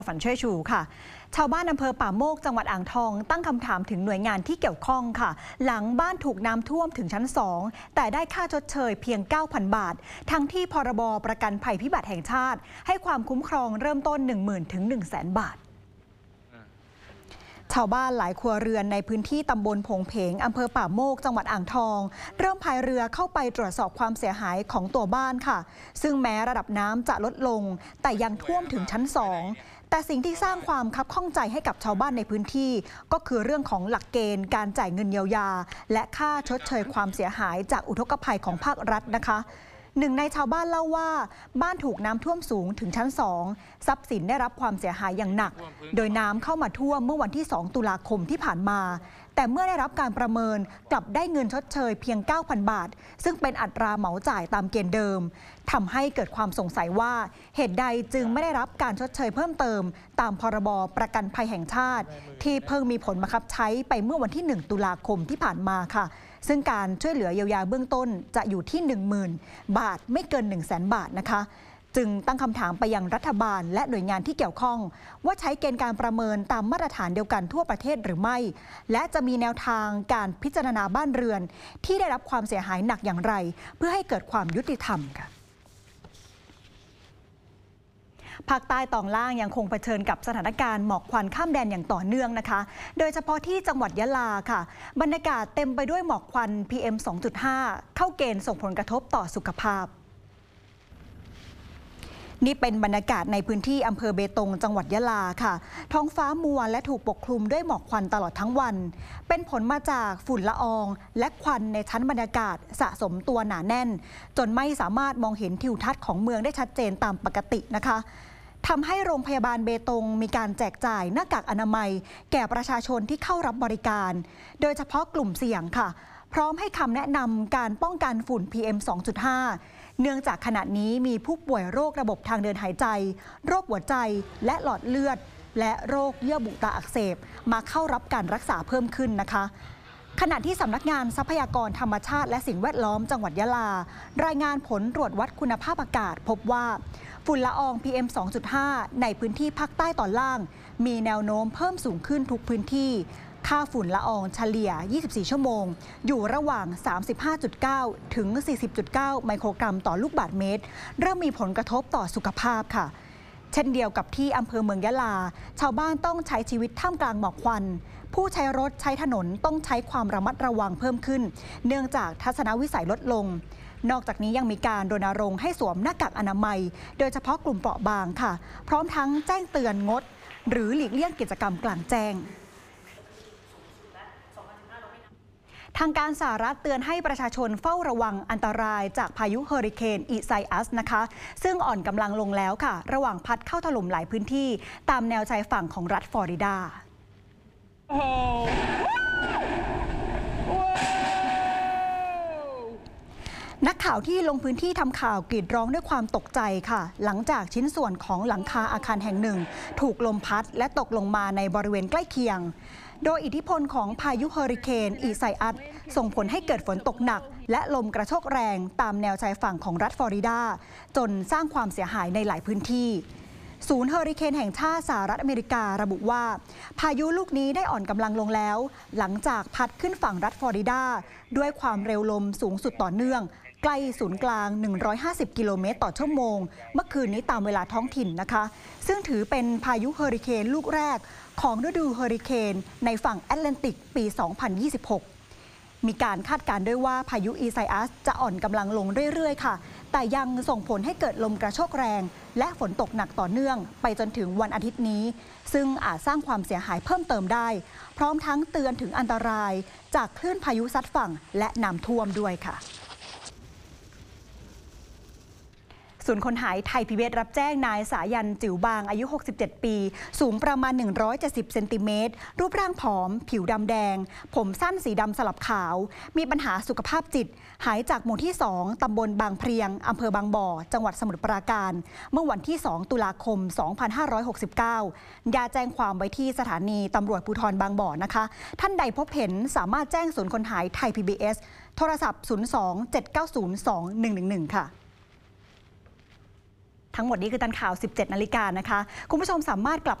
ฝันช่วยชูค่ะชาวบ้านอำเภอป่าโมกจังหวัดอ่างทองตั้งคำถามถึงหน่วยงานที่เกี่ยวข้องค่ะหลังบ้านถูกน้ำท่วมถึงชั้น 2แต่ได้ค่าชดเชยเพียง 9,000 บาททั้งที่พรบประกันภัยพิบัติแห่งชาติให้ความคุ้มครองเริ่มต้น 10,000 ถึง 100,000 บาทชาวบ้านหลายครัวเรือนในพื้นที่ตำบลผงเพงอำเภอป่าโมกจังหวัดอ่างทองเริ่มพายเรือเข้าไปตรวจสอบความเสียหายของตัวบ้านค่ะซึ่งแม้ระดับน้ำจะลดลงแต่ยังท่วมถึงชั้น 2แต่สิ่งที่สร้างความคับข้องใจให้กับชาวบ้านในพื้นที่ก็คือเรื่องของหลักเกณฑ์การจ่ายเงินเยียวยาและค่าชดเชยความเสียหายจากอุทกภัยของภาครัฐนะคะหนึ่งในชาวบ้านเล่าว่าบ้านถูกน้ำท่วมสูงถึงชั้น 2ทรัพย์สินได้รับความเสียหายอย่างหนักโดยน้ำเข้ามาท่วมเมื่อวันที่ 2 ตุลาคมที่ผ่านมาแต่เมื่อได้รับการประเมินกลับได้เงินชดเชยเพียง 9,000 บาทซึ่งเป็นอัตราเหมาจ่ายตามเกณฑ์เดิมทำให้เกิดความสงสัยว่าเหตุใดจึงไม่ได้รับการชดเชยเพิ่มเติมตามพรบประกันภัยแห่งชาติที่เพิ่งมีผลบังคับใช้ไปเมื่อวันที่ 1 ตุลาคมที่ผ่านมาค่ะซึ่งการช่วยเหลือเยียวยาเบื้องต้นจะอยู่ที่ 10,000 บาทไม่เกิน 100,000 บาทนะคะจึงตั้งคำถามไปยังรัฐบาลและหน่วยงานที่เกี่ยวข้องว่าใช้เกณฑ์การประเมินตามมาตรฐานเดียวกันทั่วประเทศหรือไม่และจะมีแนวทางการพิจารณาบ้านเรือนที่ได้รับความเสียหายหนักอย่างไรเพื่อให้เกิดความยุติธรรมค่ะภาคใต้ตอนล่างยังคงเผชิญกับสถานการณ์หมอกควันข้ามแดนอย่างต่อเนื่องนะคะโดยเฉพาะที่จังหวัดยะลาค่ะบรรยากาศเต็มไปด้วยหมอกควัน PM 2.5 เข้าเกณฑ์ส่งผลกระทบต่อสุขภาพนี่เป็นบรรยากาศในพื้นที่อำเภอเบตงจังหวัดยะลาค่ะท้องฟ้ามัวและถูกปกคลุมด้วยหมอกควันตลอดทั้งวันเป็นผลมาจากฝุ่นละอองและควันในชั้นบรรยากาศสะสมตัวหนาแน่นจนไม่สามารถมองเห็นทิวทัศน์ของเมืองได้ชัดเจนตามปกตินะคะทำให้โรงพยาบาลเบตงมีการแจกจ่ายหน้ากากอนามัยแก่ประชาชนที่เข้ารับบริการโดยเฉพาะกลุ่มเสี่ยงค่ะพร้อมให้คำแนะนำการป้องกันฝุ่น PM 2.5 เนื่องจากขณะนี้มีผู้ป่วยโรคระบบทางเดินหายใจโรคหัวใจและหลอดเลือดและโรคเยื่อบุตาอักเสบมาเข้ารับการรักษาเพิ่มขึ้นนะคะขณะที่สำนักงานทรัพยากรธรรมชาติและสิ่งแวดล้อมจังหวัดยะลารายงานผลตรวจวัดคุณภาพอากาศพบว่าฝุ่นละออง PM 2.5 ในพื้นที่ภาคใต้ตอนล่างมีแนวโน้มเพิ่มสูงขึ้นทุกพื้นที่ค่าฝุ่นละอองเฉลี่ย 24 ชั่วโมงอยู่ระหว่าง 35.9 ถึง 40.9 ไมโครกรัมต่อลูกบาศก์เมตรเริ่มมีผลกระทบต่อสุขภาพค่ะเช่นเดียวกับที่อำเภอเมืองยะลาชาวบ้านต้องใช้ชีวิตท่ามกลางหมอกควันผู้ใช้รถใช้ถนนต้องใช้ความระมัดระวังเพิ่มขึ้นเนื่องจากทัศนวิสัยลดลงนอกจากนี้ยังมีการรณรงค์ให้สวมหน้ากากอนามัยโดยเฉพาะกลุ่มเปราะบางค่ะพร้อมทั้งแจ้งเตือนงดหรือหลีกเลี่ยงกิจกรรมกลางแจ้งทางการสหรัฐเตือนให้ประชาชนเฝ้าระวังอันตรายจากพายุเฮอริเคนอิไซอัสนะคะซึ่งอ่อนกำลังลงแล้วค่ะระหว่างพัดเข้าถล่มหลายพื้นที่ตามแนวชายฝั่งของรัฐฟลอริดานักข่าวที่ลงพื้นที่ทำข่าวกรีดร้องด้วยความตกใจค่ะหลังจากชิ้นส่วนของหลังคาอาคารแห่งหนึ่งถูกลมพัดและตกลงมาในบริเวณใกล้เคียงโดยอิทธิพลของพายุเฮอริเคนอิไซอัสส่งผลให้เกิดฝนตกหนักและลมกระโชกแรงตามแนวชายฝั่งของรัฐฟลอริดาจนสร้างความเสียหายในหลายพื้นที่ศูนย์เฮอริเคนแห่งชาติสหรัฐอเมริการะบุว่าพายุลูกนี้ได้อ่อนกำลังลงแล้วหลังจากพัดขึ้นฝั่งรัฐฟลอริดาด้วยความเร็วลมสูงสุดต่อเนื่องใกล้ศูนย์กลาง150กิโลเมตรต่อชั่วโมงเมื่อคืนนี้ตามเวลาท้องถิ่นนะคะซึ่งถือเป็นพายุเฮอริเคนลูกแรกของฤดูเฮอริเคนในฝั่งแอตแลนติกปี 2026 มีการคาดการณ์ด้วยว่าพายุอีไซอัสจะอ่อนกำลังลงเรื่อยๆค่ะแต่ยังส่งผลให้เกิดลมกระโชกแรงและฝนตกหนักต่อเนื่องไปจนถึงวันอาทิตย์นี้ซึ่งอาจสร้างความเสียหายเพิ่มเติมได้พร้อมทั้งเตือนถึงอันตรายจากคลื่นพายุซัดฝั่งและน้ำท่วมด้วยค่ะศูนย์คนหายไทย PBS รับแจ้งนายสายันจิ๋วบางอายุ 67 ปีสูงประมาณ 170 เซนติเมตรรูปร่างผอมผิวดำแดงผมสั้นสีดำสลับขาวมีปัญหาสุขภาพจิตหายจากหมู่ที่ 2 ตำบลบางเพลียงอำเภอบางบ่อจังหวัดสมุทรปราการเมื่อวันที่ 2 ตุลาคม 2569 ญาติแจ้งความไว้ที่สถานีตำรวจภูธรบางบ่อนะคะท่านใดพบเห็นสามารถแจ้งศูนย์คนหายไทย PBS โทรศัพท์ 02 790 2111 ค่ะทั้งหมดนี้คือทันข่าว 17 นาฬิกานะคะคุณผู้ชมสามารถกลับ